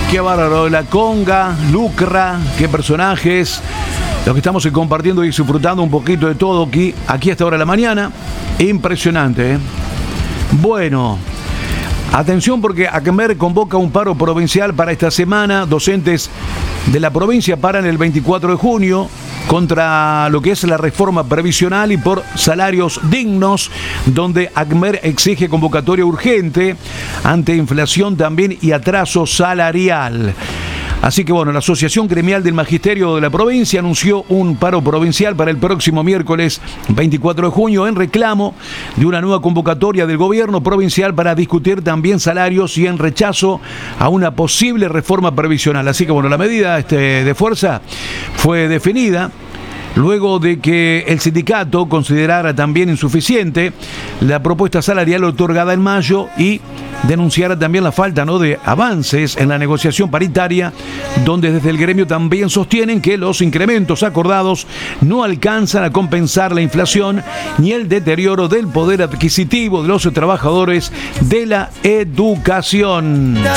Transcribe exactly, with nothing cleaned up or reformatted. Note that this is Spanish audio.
Qué bárbaro, la conga, Lucra, qué personajes. Los que estamos compartiendo y disfrutando un poquito de todo aquí, aquí hasta ahora de la mañana. Impresionante, ¿eh? Bueno, atención porque ACMER convoca un paro provincial para esta semana. Docentes de la provincia paran el veinticuatro de junio contra lo que es la reforma previsional y por salarios dignos, donde ACMER exige convocatoria urgente ante inflación también y atraso salarial. Así que bueno, la Asociación Gremial del Magisterio de la provincia anunció un paro provincial para el próximo miércoles veinticuatro de junio en reclamo de una nueva convocatoria del gobierno provincial para discutir también salarios y en rechazo a una posible reforma previsional. Así que bueno, la medida este, de fuerza fue definida luego de que el sindicato considerara también insuficiente la propuesta salarial otorgada en mayo y denunciara también la falta, ¿no?, de avances en la negociación paritaria, donde desde el gremio también sostienen que los incrementos acordados no alcanzan a compensar la inflación ni el deterioro del poder adquisitivo de los trabajadores de la educación.